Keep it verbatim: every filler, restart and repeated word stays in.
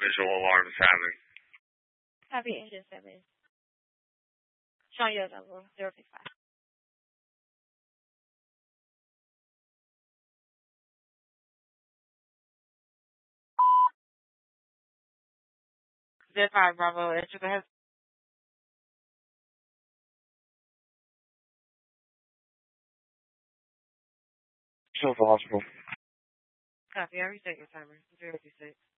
visual alarm is having. Copy engine seven. Showing your number, zero six five. Z five Bravo, enter the head. Show the hospital. Copy, I reset your timer. zero two six.